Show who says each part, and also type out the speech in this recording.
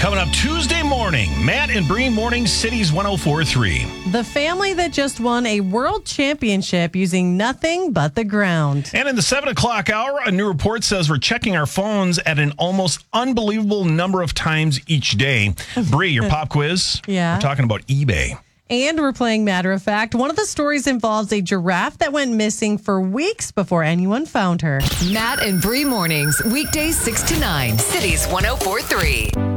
Speaker 1: Coming up Tuesday morning, Matt and Bree Morning Cities 104.3.
Speaker 2: The family that just won a world championship using nothing but the ground.
Speaker 1: And in the 7 o'clock hour, a new report says we're checking our phones at an almost unbelievable number of times each day. Bree, your pop quiz?
Speaker 2: Yeah.
Speaker 1: We're talking about eBay.
Speaker 2: And we're playing Matter of Fact. One of the stories involves a giraffe that went missing for weeks before anyone found her.
Speaker 3: Matt and Bree mornings, weekdays 6 to 9, Cities 104.3.